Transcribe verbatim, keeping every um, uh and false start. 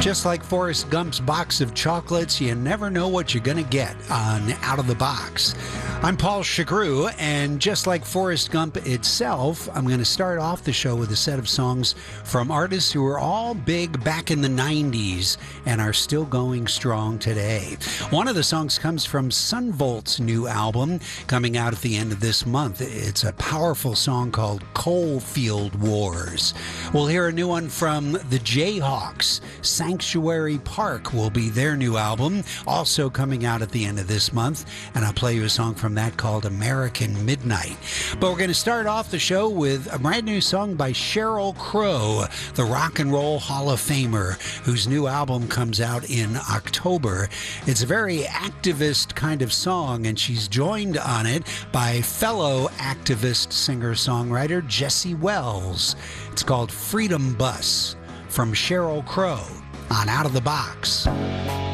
Just like Forrest Gump's box of chocolates, you never know what you're going to get on Out of the Box. I'm Paul Chagru, and just like Forrest Gump itself, I'm going to start off the show with a set of songs from artists who were all big back in the nineties and are still going strong today. One of the songs comes from Son Volt's new album coming out at the end of this month. It's a powerful song called Coalfield Wars. We'll hear a new one from the Jayhawks. Sanctuary Park will be their new album, also coming out at the end of this month, and I'll play you a song from that called American Midnight. But we're going to start off the show with a brand new song by Sheryl Crow, the Rock and Roll Hall of Famer, whose new album comes out in October. It's a very activist kind of song, and she's joined on it by fellow activist singer-songwriter Jesse Wells. It's called Freedom Bus from Sheryl Crow on Out of the Box.